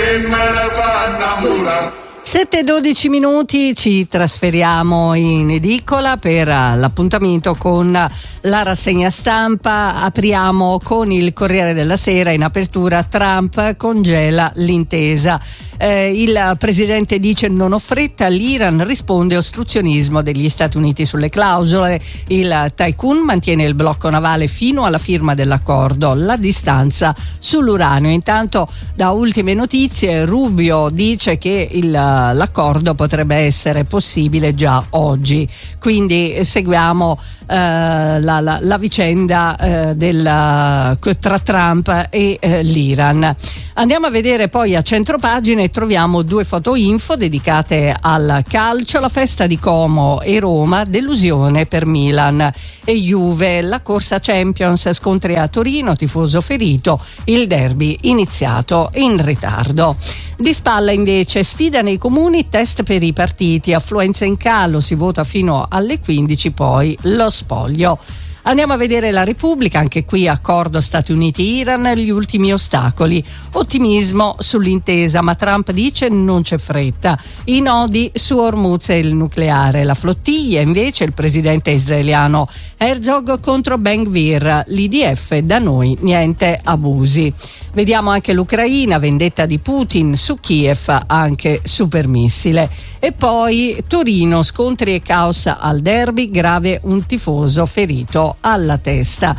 7:12 minuti, ci trasferiamo in edicola per l'appuntamento con la rassegna stampa. Apriamo con il Corriere della Sera. In apertura: Trump congela l'intesa. Il presidente dice non ho fretta, l'Iran risponde ostruzionismo degli Stati Uniti sulle clausole. Il tycoon mantiene il blocco navale fino alla firma dell'accordo, la distanza sull'uranio. Intanto, da ultime notizie, Rubio dice che l'accordo potrebbe essere possibile già oggi, quindi seguiamo la vicenda tra Trump e l'Iran. Andiamo a vedere poi a centropagina e troviamo due foto info dedicate al calcio: la festa di Como e Roma, delusione per Milan e Juve, la corsa Champions, scontri a Torino, tifoso ferito, il derby iniziato in ritardo. Di spalla invece sfida nei comuni, test per i partiti, affluenza in calo, si vota fino alle 15, poi lo spoglio. Andiamo a vedere la Repubblica, anche qui accordo Stati Uniti-Iran, gli ultimi ostacoli, ottimismo sull'intesa, ma Trump dice non c'è fretta, i nodi su Hormuz e il nucleare, la flottiglia invece, il presidente israeliano Herzog contro Ben Gvir, l'IDF da noi niente abusi. Vediamo anche l'Ucraina, vendetta di Putin su Kiev, anche supermissile. E poi Torino, scontri e caos al derby, grave un tifoso ferito alla testa.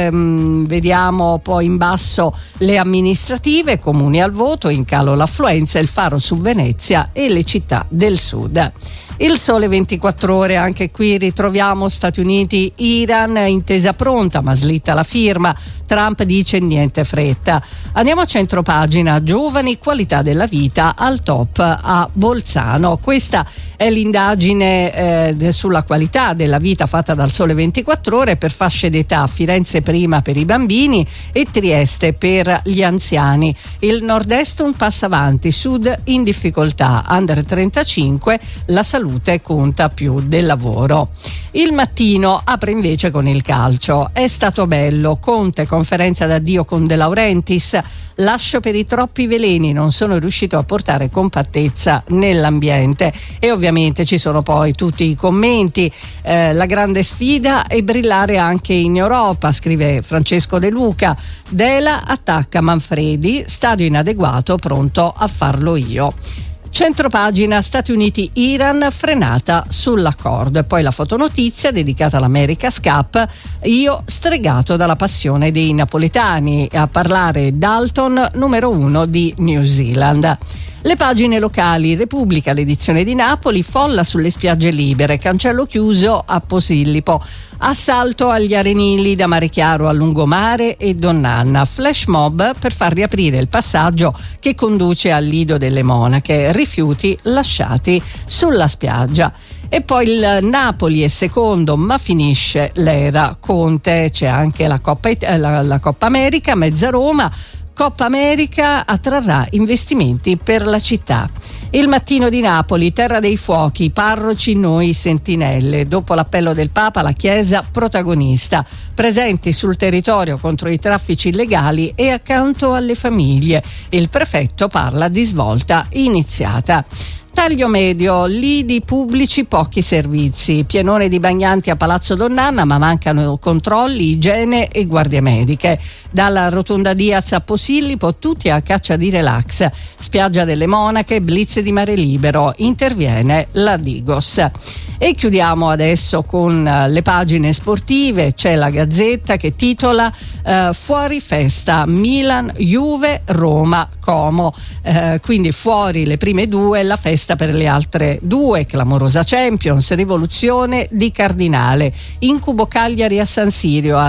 Vediamo poi in basso le amministrative, comuni al voto, in calo l'affluenza, il faro su Venezia e le città del sud. Il Sole 24 Ore, anche qui ritroviamo Stati Uniti, Iran, intesa pronta ma slitta la firma, Trump dice niente fretta. Andiamo a centropagina, giovani, qualità della vita al top a Bolzano. Questa è l'indagine sulla qualità della vita fatta dal Sole 24 Ore per fasce d'età: Firenze prima per i bambini e Trieste per gli anziani. Il nord-est un passo avanti, sud in difficoltà, under 35, la salute conta più del lavoro. Il Mattino apre invece con il calcio. È stato bello, Conte, conferenza d'addio con De Laurentiis, lascio per i troppi veleni, non sono riuscito a portare compattezza nell'ambiente. E ovviamente ci sono poi tutti i commenti, la grande sfida è brillare anche in Europa, scrive Francesco De Luca, Dela attacca Manfredi, stadio inadeguato, pronto a farlo io. Centropagina, Stati Uniti-Iran, frenata sull'accordo. E poi la fotonotizia dedicata all'America's Cup, io stregato dalla passione dei napoletani, a parlare Dalton, numero 1 di New Zealand. Le pagine locali, Repubblica, l'edizione di Napoli, folla sulle spiagge libere, cancello chiuso a Posillipo, assalto agli arenili da Mare Chiaro a Lungomare e Donnanna, flash mob per far riaprire il passaggio che conduce al Lido delle Monache, rifiuti lasciati sulla spiaggia. E poi il Napoli è secondo ma finisce l'era Conte. C'è anche la Coppa America, mezza Roma, Coppa America attrarrà investimenti per la città. Il Mattino di Napoli, terra dei fuochi, parroci noi sentinelle. Dopo l'appello del Papa, la Chiesa protagonista, presenti sul territorio contro i traffici illegali e accanto alle famiglie. Il prefetto parla di svolta iniziata. Taglio medio, lidi pubblici, pochi servizi, pienone di bagnanti a Palazzo Donnanna ma mancano controlli, igiene e guardie mediche. Dalla rotonda Diaz a Posillipo tutti a caccia di relax, spiaggia delle Monache, blitz di Mare Libero, interviene la Digos. E chiudiamo adesso con le pagine sportive. C'è la Gazzetta che titola fuori festa, Milan, Juve, Roma, Como, quindi fuori le prime due, la festa per le altre due, clamorosa Champions, rivoluzione di Cardinale, incubo Cagliari a San Siro,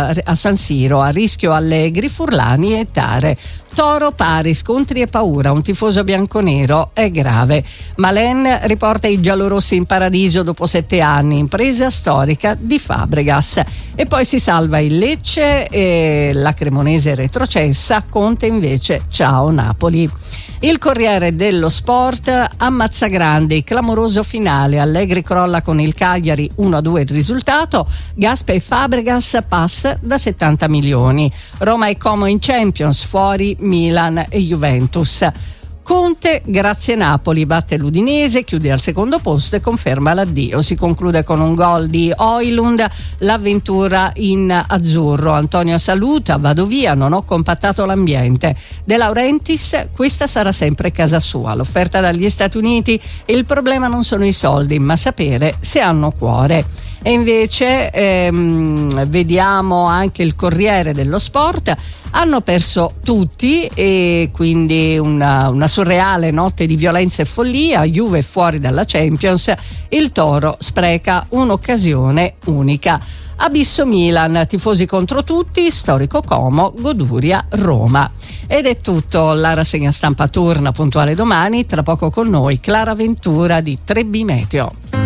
a rischio Allegri, Furlani e Tare. Toro pari, scontri e paura, un tifoso bianconero è grave. Malen riporta i giallorossi in paradiso dopo 7 anni, impresa storica di Fabregas. E poi si salva il Lecce e la Cremonese retrocessa, Conte invece ciao Napoli. Il Corriere dello Sport, Ammazzagrandi, clamoroso finale, Allegri crolla con il Cagliari 1-2 il risultato, Gaspe e Fabregas pass da 70 milioni. Roma e Como in Champions, fuori Milan e Juventus. Conte, grazie Napoli, batte l'Udinese, chiude al secondo posto e conferma l'addio. Si conclude con un gol di Højlund, l'avventura in azzurro. Antonio saluta, vado via, non ho compattato l'ambiente. De Laurentiis, questa sarà sempre casa sua. L'offerta dagli Stati Uniti, il problema non sono i soldi, ma sapere se hanno cuore. E invece vediamo anche il Corriere dello Sport. Hanno perso tutti e quindi una surreale notte di violenza e follia. Juve fuori dalla Champions, il Toro spreca un'occasione unica. Abisso Milan, tifosi contro tutti, storico Como, goduria Roma. Ed è tutto, la rassegna stampa torna puntuale domani, tra poco con noi Clara Ventura di 3B Meteo.